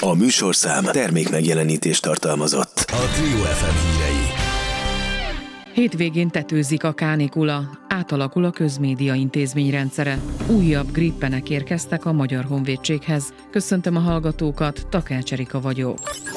A műsorszám termék megjelenítést tartalmazott. A Trio FM hírei. Hétvégén tetőzik a kánikula, átalakul a közmédia intézmény rendszere. Újabb grippenek érkeztek a Magyar Honvédséghez. Köszöntöm a hallgatókat, Takács Erika vagyok.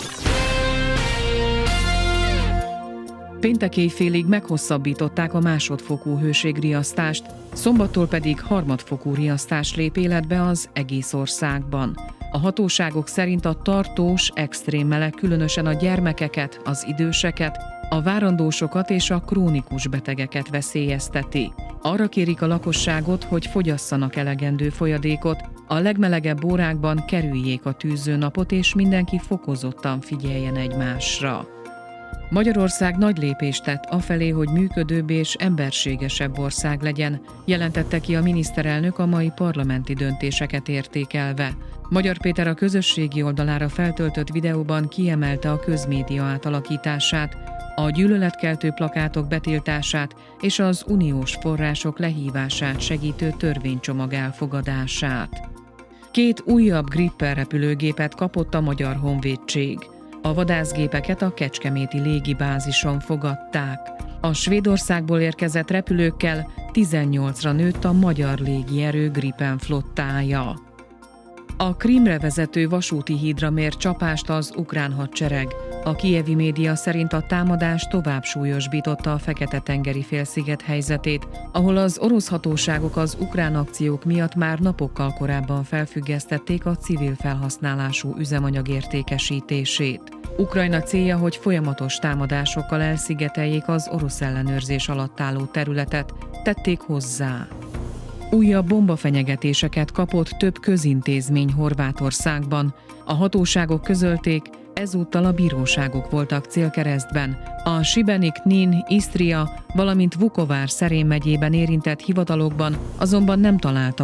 Péntek éjfélig meghosszabbították a másodfokú hőségriasztást, szombattól pedig harmadfokú riasztás lép életbe az egész országban. A hatóságok szerint a tartós, extrém meleg különösen a gyermekeket, az időseket, a várandósokat és a krónikus betegeket veszélyezteti. Arra kérik a lakosságot, hogy fogyasszanak elegendő folyadékot, a legmelegebb órákban kerüljék a tűzőnapot és mindenki fokozottan figyeljen egymásra. Magyarország nagy lépést tett afelé, hogy működőbb és emberségesebb ország legyen, jelentette ki a miniszterelnök a mai parlamenti döntéseket értékelve. Magyar Péter a közösségi oldalára feltöltött videóban kiemelte a közmédia átalakítását, a gyűlöletkeltő plakátok betiltását és az uniós források lehívását segítő törvénycsomag elfogadását. 2 újabb Gripen repülőgépet kapott a Magyar Honvédség. A vadászgépeket a kecskeméti légibázison fogadták. A Svédországból érkezett repülőkkel 18-ra nőtt a magyar légierő Gripen flottája. A Krímre vezető vasúti hídra mért csapást az ukrán hadsereg. A kijevi média szerint a támadás tovább súlyosbította a Fekete-tengeri félsziget helyzetét, ahol az orosz hatóságok az ukrán akciók miatt már napokkal korábban felfüggesztették a civil felhasználású üzemanyag értékesítését. Ukrajna célja, hogy folyamatos támadásokkal elszigeteljék az orosz ellenőrzés alatt álló területet, tették hozzá. Újabb bombafenyegetéseket kapott több közintézmény Horvátországban. A hatóságok közölték, ezúttal a bíróságok voltak célkeresztben. A Šibenik, Nin, Isztria, valamint Vukovár Szerém megyében érintett hivatalokban azonban nem találtak